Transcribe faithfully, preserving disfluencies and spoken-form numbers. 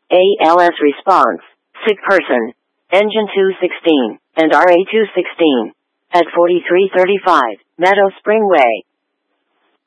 A L S response, sick person, engine two sixteen, and R A two sixteen. At forty-three thirty-five, Meadow Spring Way.